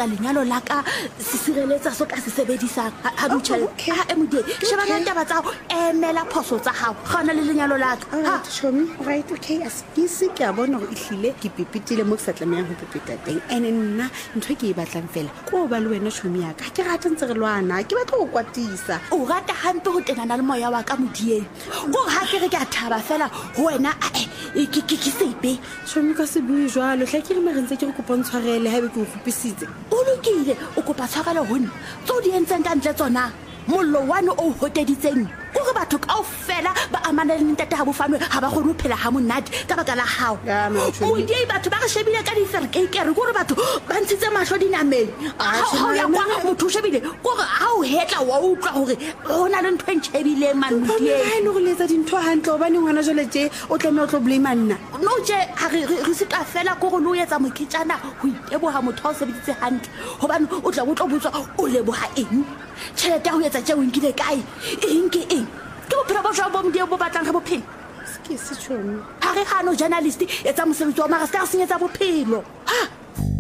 etsa lenyalo la ka sisireletsa so ka se sebedisang ha motjhele okay. ha emudi sheba na taba tsa go emela phoso tsa gago gona le lenyalo la ka ha chomi right okay askisi ke a bona go ihlile ke pipitile mo ke sa tlamehang go pipita teng ene nna ntho ke e batlang fela ko ba le wena chomi ya ka ke rata ntse re lwana ke batla go kwatisa o rata hampe go tenana le moya wa ka modieng go ha ke re ke a thaba fela ho wena ke seipe chomi ka se bue jwalo tla ke re merentse ke re kopa ntshwarele ha be ke go gopisitse o lokile o kopa tshwarelo ho nna tso di entseng ka ntle tsona mollo wane o hoteditseng gore batho kaofela ba amana le ntate ha bofano ha ba kgone ho phela ha monate ka baka la hao modiei batho ba re shebile ka diferkeikere gore batho ba ntshitse mahlo dinameng ha ya kwa motho o shebile gore ha o hetla wa utlwa gore go na le ntho e ntšhebileng manodiei le go letsa dintho hantle gobane ngwana jale je o tlameya o tlo blame nna no je re se ka fela gore lo etsa mokitjana go iteboga motho o sebeditse hantle gobane o tla botlo botswa o leboga eng tšhelete ya go etsa tšeo nkile kae eng ke eng ke bophelo bo jwa bo modie bo batlang re bophelo ke se chomi ha re gano journalist etsa mosebetsi wa mara se ka senyetsa bophelo ha